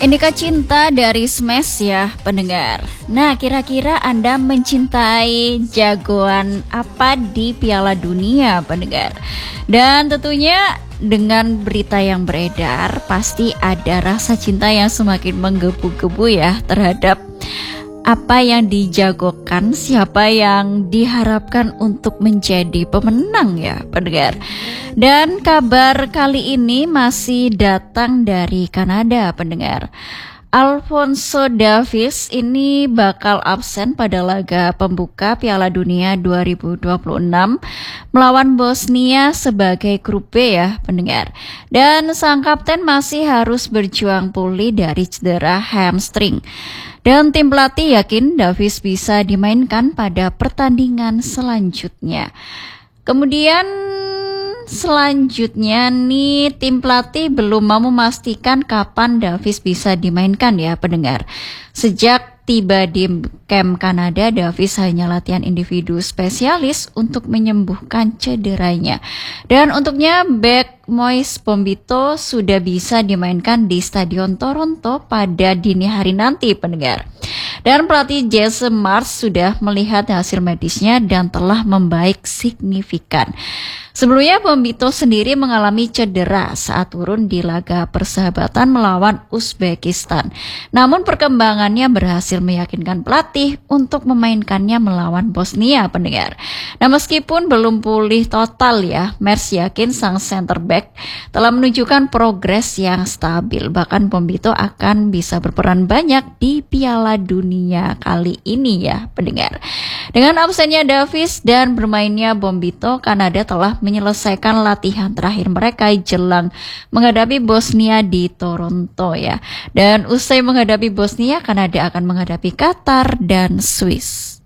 Inikah cinta dari Smash ya pendengar. Nah, kira-kira Anda mencintai jagoan apa di Piala Dunia pendengar? Dan tentunya dengan berita yang beredar pasti ada rasa cinta yang semakin menggebu-gebu ya terhadap apa yang dijagokan, siapa yang diharapkan untuk menjadi pemenang ya pendengar. Dan kabar kali ini masih datang dari Kanada pendengar. Alphonso Davies ini bakal absen pada laga pembuka Piala Dunia 2026 melawan Bosnia sebagai grup B ya pendengar. Dan sang kapten masih harus berjuang pulih dari cedera hamstring. Dan tim pelatih yakin Davies bisa dimainkan pada pertandingan selanjutnya. Kemudian selanjutnya nih tim pelatih belum mau memastikan kapan Davies bisa dimainkan ya pendengar. Sejak tiba di camp Kanada, Davies hanya latihan individu spesialis untuk menyembuhkan cederanya. Dan untuknya bek Moise Bombito sudah bisa dimainkan di Stadion Toronto pada dini hari nanti pendengar. Dan pelatih Jesse Marsch sudah melihat hasil medisnya dan telah membaik signifikan. Sebelumnya Bombito sendiri mengalami cedera saat turun di laga persahabatan melawan Uzbekistan. Namun perkembangannya berhasil meyakinkan pelatih untuk memainkannya melawan Bosnia pendengar. Nah meskipun belum pulih total ya, Marsch yakin sang center back telah menunjukkan progres yang stabil. Bahkan Bombito akan bisa berperan banyak di Piala Dunia kali ini ya pendengar. Dengan absennya Davies dan bermainnya Bombito, Kanada telah menyelesaikan latihan terakhir mereka jelang menghadapi Bosnia di Toronto ya. Dan usai menghadapi Bosnia, Kanada akan menghadapi Qatar dan Swiss.